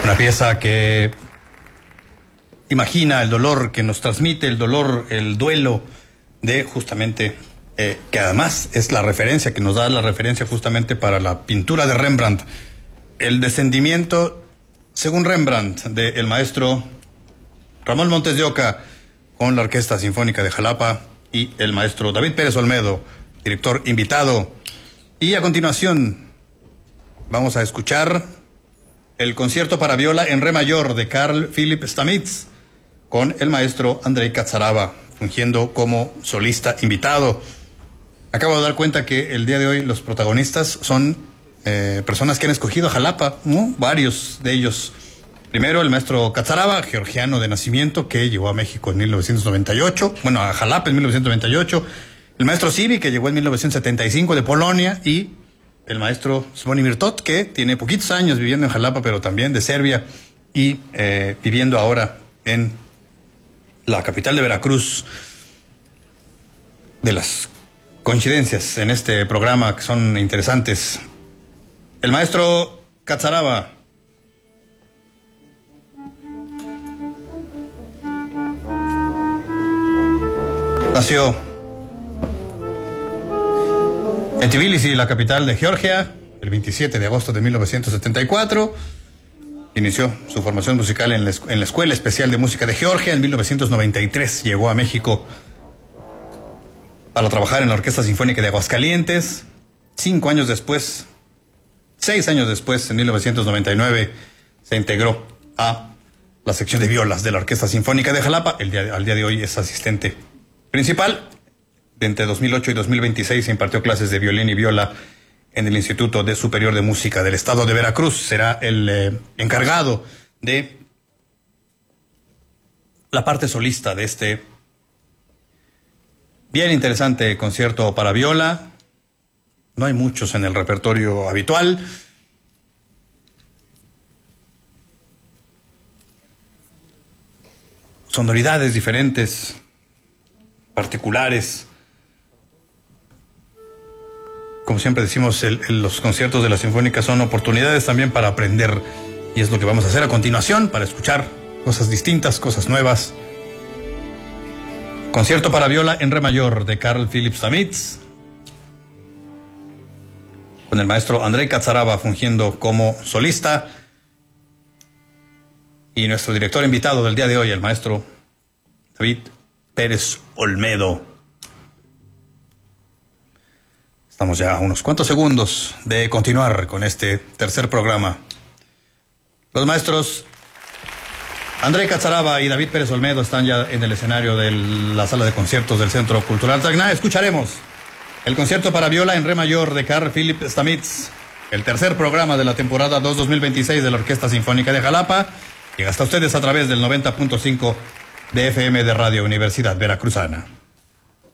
Una pieza que imagina el dolor que nos transmite, el dolor, el duelo de justamente, que además es la referencia, que nos da la referencia justamente para la pintura de Rembrandt. El descendimiento, según Rembrandt, del maestro Ramón Montes de Oca con la Orquesta Sinfónica de Jalapa y el maestro David Pérez Olmedo, director invitado. Y a continuación vamos a escuchar el concierto para viola en re mayor de Carl Philipp Stamitz con el maestro Andrei Catzarava fungiendo como solista invitado. Acabo de dar cuenta que el día de hoy los protagonistas son personas que han escogido a Jalapa, ¿no? Varios de ellos. Primero el maestro Catzarava, georgiano de nacimiento, que llegó a México en 1998, bueno, a Jalapa en 1998. El maestro Sivi, que llegó en 1975 de Polonia, y el maestro Zvonimir Tot, que tiene poquitos años viviendo en Jalapa, pero también de Serbia, y viviendo ahora en la capital de Veracruz. De las coincidencias en este programa que son interesantes. El maestro Catzarava. Nació en Tbilisi, la capital de Georgia, el 27 de agosto de 1974. Inició su formación musical en la Escuela Especial de Música de Georgia. En 1993 llegó a México para trabajar en la Orquesta Sinfónica de Aguascalientes. 6 años después, en 1999, se integró a la sección de violas de la Orquesta Sinfónica de Jalapa. Al día de hoy es asistente principal. Entre 2008 y 2026 se impartió clases de violín y viola en el Instituto Superior de Música del Estado de Veracruz. Será el encargado de la parte solista de este bien interesante concierto para viola. No hay muchos en el repertorio habitual. Sonoridades diferentes, particulares. Como siempre decimos, los conciertos de la Sinfónica son oportunidades también para aprender. Y es lo que vamos a hacer a continuación, para escuchar cosas distintas, cosas nuevas. Concierto para viola en re mayor de Carl Philipp Stamitz, con el maestro Andrei Catzarava fungiendo como solista. Y nuestro director invitado del día de hoy, el maestro David Pérez Olmedo. Estamos ya a unos cuantos segundos de continuar con este tercer programa. Los maestros Andrei Catzarava y David Pérez Olmedo están ya en el escenario de la sala de conciertos del Centro Cultural Tacna. Escucharemos el concierto para viola en re mayor de Carl Philipp Stamitz, el tercer programa de la temporada 2-2026 de la Orquesta Sinfónica de Jalapa. Llega hasta ustedes a través del 90.5 de FM de Radio Universidad Veracruzana.